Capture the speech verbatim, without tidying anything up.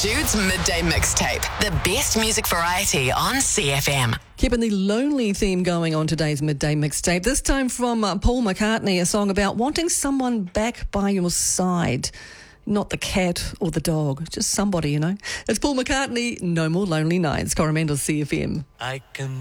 Jude's Midday Mixtape, the best music variety on C F M. Keeping the lonely theme going on today's Midday Mixtape, this time from uh, Paul McCartney, a song about wanting someone back by your side. Not the cat or the dog, just somebody, you know. It's Paul McCartney, No More Lonely Nights, Coromandel C F M. I can